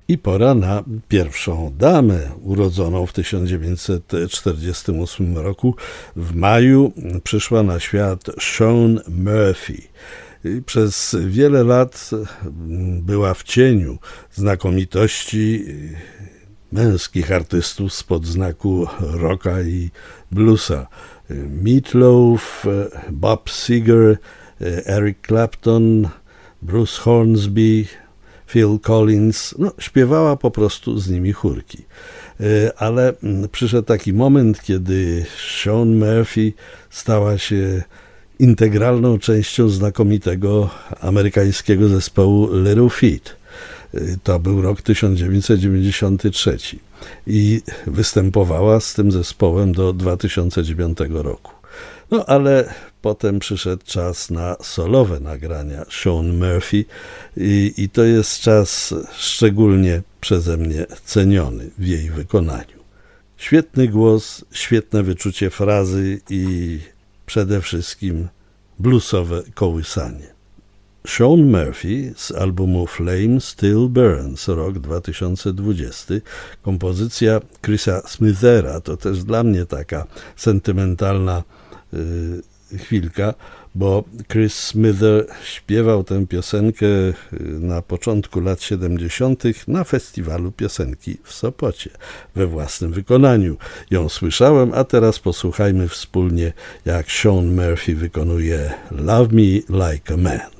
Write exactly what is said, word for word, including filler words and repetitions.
I pora na pierwszą damę urodzoną w tysiąc dziewięćset czterdziestym ósmym roku. W maju przyszła na świat Shaun Murphy. Przez wiele lat była w cieniu znakomitości męskich artystów spod znaku rocka i bluesa. Meat Loaf, Bob Seger, Eric Clapton, Bruce Hornsby, Phil Collins, no, śpiewała po prostu z nimi chórki. Ale przyszedł taki moment, kiedy Shaun Murphy stała się integralną częścią znakomitego amerykańskiego zespołu Little Feat. To był rok tysiąc dziewięćset dziewięćdziesiąty trzeci i występowała z tym zespołem do dwa tysiące dziewiątego roku. No ale potem przyszedł czas na solowe nagrania Shaun Murphy i, i to jest czas szczególnie przeze mnie ceniony w jej wykonaniu. Świetny głos, świetne wyczucie frazy i przede wszystkim bluesowe kołysanie. Shaun Murphy z albumu Flame Still Burns, rok dwa tysiące dwudziesty. Kompozycja Chrisa Smithera, to też dla mnie taka sentymentalna y, chwilka, bo Chris Smither śpiewał tę piosenkę na początku lat siedemdziesiątych na festiwalu piosenki w Sopocie. We własnym wykonaniu ją słyszałem, a teraz posłuchajmy wspólnie, jak Shaun Murphy wykonuje Love Me Like a Man.